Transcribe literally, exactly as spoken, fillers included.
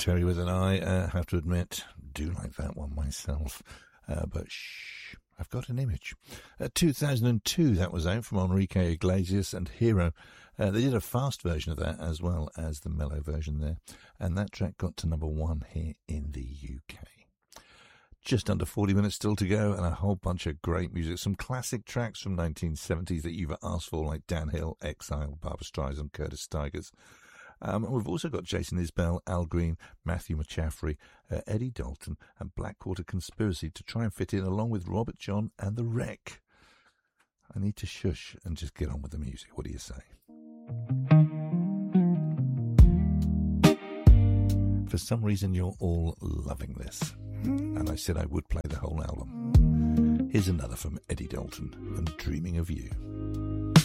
Terry with an I, uh, have to admit, do like that one myself. Uh, but shh, I've got an image. Uh, two thousand two, that was out from Enrique Iglesias and Hero. Uh, they did a fast version of that as well as the mellow version there. And that track got to number one here in the U K. Just under forty minutes still to go, and a whole bunch of great music. Some classic tracks from nineteen seventies that you've asked for, like Dan Hill, Exile, Barbra Streisand, Curtis Stigers. Um, and we've also got Jason Isbell, Al Green, Matthew McCaffrey, uh, Eddie Dalton, and Blackwater Conspiracy to try and fit in, along with Robert John and The Wreck. I need to shush and just get on with the music. What do you say? For some reason, you're all loving this. And I said I would play the whole album. Here's another from Eddie Dalton and Dreaming of You.